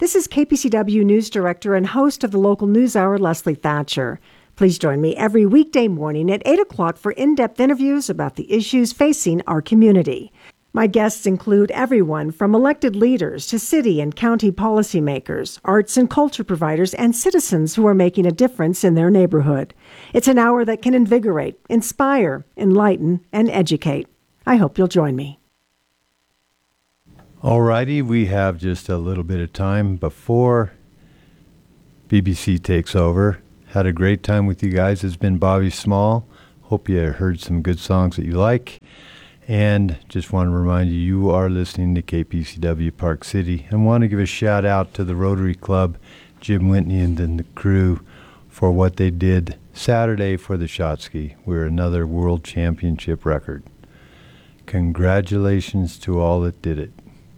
This is KPCW News Director and host of the local news hour, Leslie Thatcher. Please join me every weekday morning at 8 o'clock for in-depth interviews about the issues facing our community. My guests include everyone from elected leaders to city and county policymakers, arts and culture providers, and citizens who are making a difference in their neighborhood. It's an hour that can invigorate, inspire, enlighten, and educate. I hope you'll join me. Alrighty, we have just a little bit of time before BBC takes over. Had a great time with you guys. It's been Bobby Small. Hope you heard some good songs that you like. And just want to remind you, you are listening to KPCW Park City. And want to give a shout out to the Rotary Club, Jim Whitney and the crew for what they did Saturday for the Shotski. We're another world championship record. Congratulations to all that did it.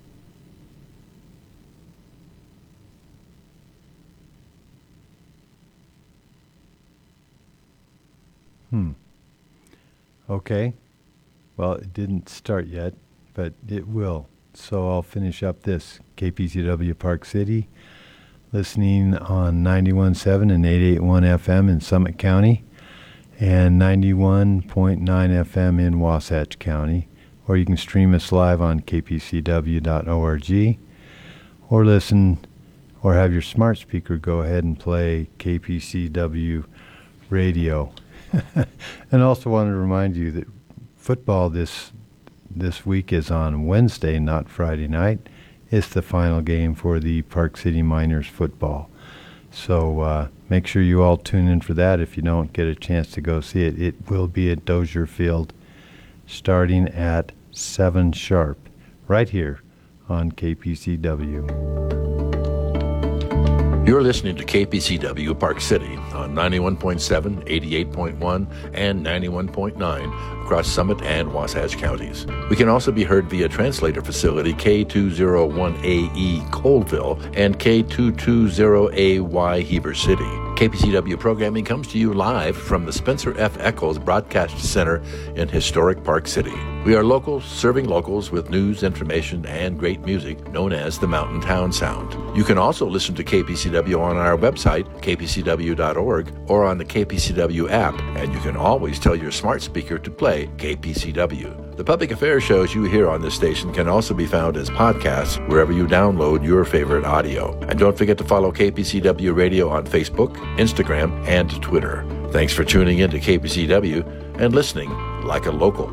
Okay. Well, it didn't start yet, but it will. So I'll finish up this. KPCW Park City, listening on 91.7 and 881 FM in Summit County and 91.9 FM in Wasatch County. Or you can stream us live on kpcw.org or listen or have your smart speaker go ahead and play KPCW radio. And also want to remind you that football this week is on Wednesday, not Friday night. It's the final game for the Park City Miners football. So make sure you all tune in for that if you don't get a chance to go see it. It will be at Dozier Field starting at 7 sharp, right here on KPCW. You're listening to KPCW Park City on 91.7, 88.1, and 91.9 across Summit and Wasatch counties. We can also be heard via translator facility K201AE Colville and K220AY Heber City. KPCW programming comes to you live from the Spencer F. Eccles Broadcast Center in historic Park City. We are local, serving locals with news, information, and great music known as the Mountain Town Sound. You can also listen to KPCW on our website, kpcw.org, or on the KPCW app, and you can always tell your smart speaker to play KPCW. The public affairs shows you hear on this station can also be found as podcasts wherever you download your favorite audio. And don't forget to follow KPCW Radio on Facebook, Instagram, and Twitter. Thanks for tuning in to KPCW and listening like a local.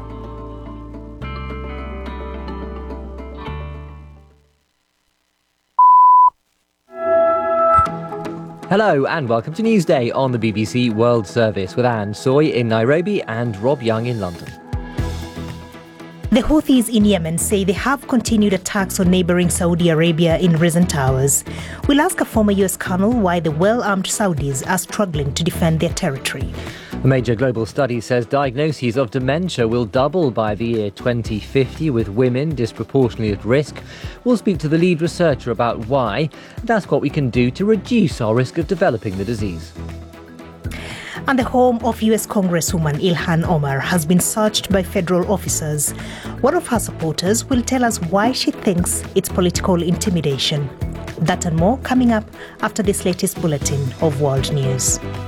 Hello and welcome to Newsday on the BBC World Service with Anne Soy in Nairobi and Rob Young in London. The Houthis in Yemen say they have continued attacks on neighboring Saudi Arabia in recent hours. We'll ask a former US colonel why the well-armed Saudis are struggling to defend their territory. A major global study says diagnoses of dementia will double by the year 2050, with women disproportionately at risk. We'll speak to the lead researcher about why and ask what we can do to reduce our risk of developing the disease. And the home of US Congresswoman Ilhan Omar has been searched by federal officers. One of her supporters will tell us why she thinks it's political intimidation. That and more coming up after this latest bulletin of world news.